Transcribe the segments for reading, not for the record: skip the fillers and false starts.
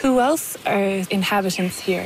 Who else are inhabitants here?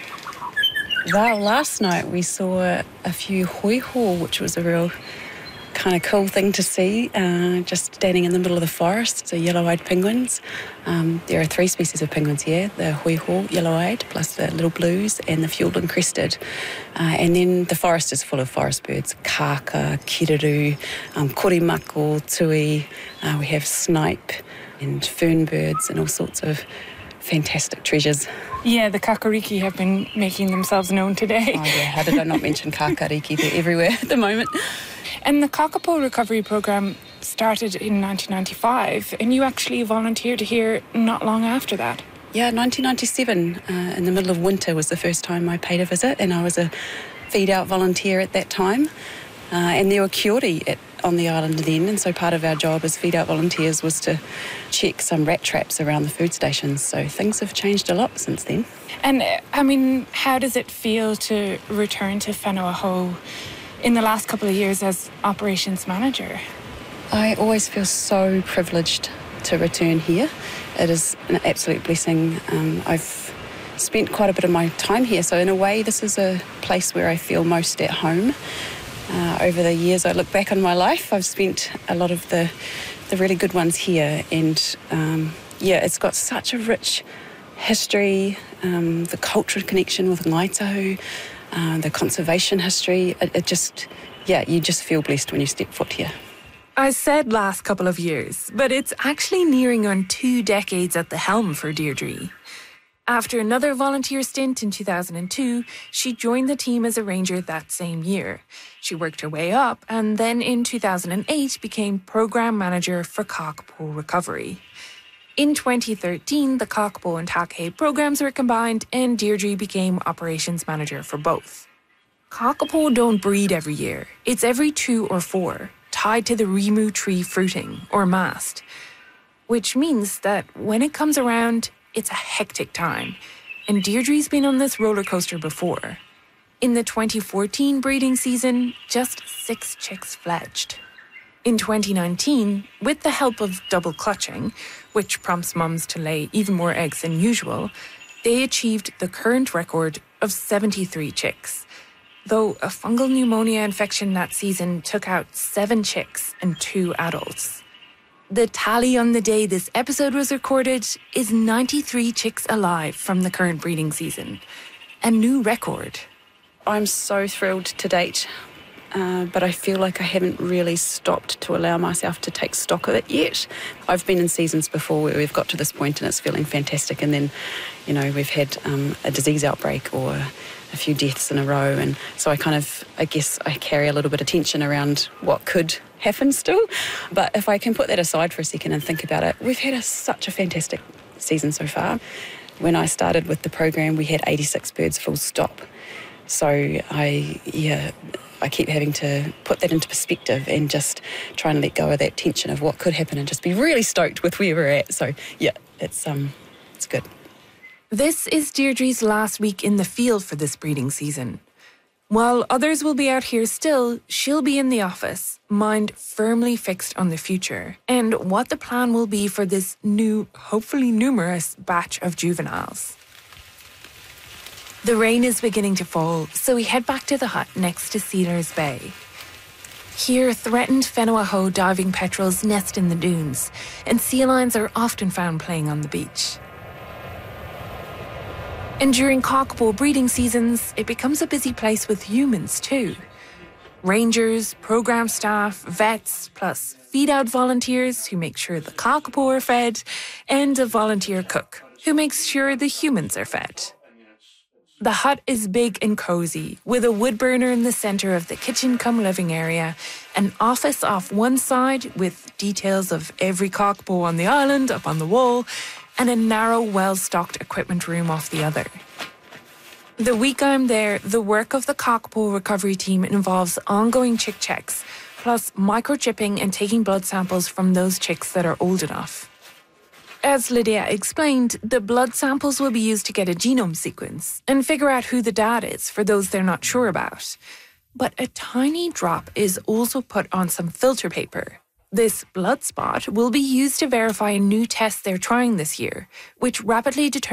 Well, last night we saw a few hoiho, which was a real kind of cool thing to see, just standing in the middle of the forest, so yellow-eyed penguins. There are 3 species of penguins here, the hoiho, yellow-eyed, plus the little blues and the fueled and crested. And then the forest is full of forest birds, kaka, kiriru, korimako, tui. We have snipe and fern birds and all sorts of fantastic treasures. Yeah, the kakariki have been making themselves known today. Oh yeah, how did I not mention kakariki? They're everywhere at the moment. And the Kakapo Recovery Programme started in 1995, and you actually volunteered here not long after that. Yeah, 1997, in the middle of winter was the first time I paid a visit, and I was a feed-out volunteer at that time. And there were kiori on the island then, and so part of our job as feed-out volunteers was to check some rat traps around the food stations. So things have changed a lot since then. And, I mean, how does it feel to return to Whenua-Hou in the last couple of years as operations manager? I always feel so privileged to return here. It is an absolute blessing. I've spent quite a bit of my time here, so in a way this is a place where I feel most at home. Over the years I look back on my life, I've spent a lot of the really good ones here, and it's got such a rich history, the cultural connection with Ngaitahu, the conservation history. You just feel blessed when you step foot here. I said last couple of years, but it's actually nearing on 2 decades at the helm for Deirdre. After another volunteer stint in 2002, she joined the team as a ranger that same year. She worked her way up and then in 2008 became program manager for Kakapo Recovery. In 2013, the Kakapo and Take programs were combined and Deirdre became operations manager for both. Kakapo don't breed every year. It's every 2 or 4, tied to the rimu tree fruiting, or mast. Which means that when it comes around, it's a hectic time. And Deirdre's been on this roller coaster before. In the 2014 breeding season, just 6 chicks fledged. In 2019, with the help of double clutching, which prompts mums to lay even more eggs than usual, they achieved the current record of 73 chicks. Though a fungal pneumonia infection that season took out 7 chicks and 2 adults. The tally on the day this episode was recorded is 93 chicks alive from the current breeding season. A new record. I'm so thrilled to date, but I feel like I haven't really stopped to allow myself to take stock of it yet. I've been in seasons before where we've got to this point and it's feeling fantastic, and then, we've had a disease outbreak or a few deaths in a row, and so I guess I carry a little bit of tension around what could happen still. But if I can put that aside for a second and think about it, we've had such a fantastic season so far. When I started with the program, we had 86 birds full stop. So I keep having to put that into perspective and just try and let go of that tension of what could happen and just be really stoked with where we're at. So it's good. This is Deirdre's last week in the field for this breeding season. While others will be out here still, she'll be in the office, mind firmly fixed on the future and what the plan will be for this new, hopefully numerous, batch of juveniles. The rain is beginning to fall, so we head back to the hut next to Sealers Bay. Here, threatened Whenua-Hou diving petrels nest in the dunes, and sea lions are often found playing on the beach. And during Kakapo breeding seasons, it becomes a busy place with humans too. Rangers, program staff, vets, plus feed-out volunteers who make sure the Kakapo are fed, and a volunteer cook who makes sure the humans are fed. The hut is big and cozy, with a wood burner in the centre of the kitchen-cum-living area, an office off one side with details of every Kakapo on the island up on the wall, and a narrow, well-stocked equipment room off the other. The week I'm there, the work of the Kakapo recovery team involves ongoing chick checks, plus microchipping and taking blood samples from those chicks that are old enough. As Lydia explained, the blood samples will be used to get a genome sequence and figure out who the dad is for those they're not sure about. But a tiny drop is also put on some filter paper. This blood spot will be used to verify a new test they're trying this year, which rapidly determines